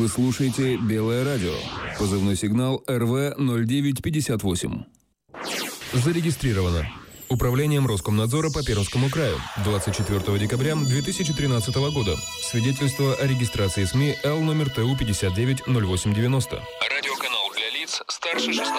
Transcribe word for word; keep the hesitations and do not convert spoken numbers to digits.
Вы слушаете «Белое радио». Позывной сигнал эр вэ ноль девять пятьдесят восемь. Зарегистрировано Управлением Роскомнадзора по Пермскому краю двадцать четвёртого декабря две тысячи тринадцатого года. Свидетельство о регистрации СМИ Л номер Т У пятьдесят девять ноль восемь девяносто. Радиоканал для лиц старше шестнадцати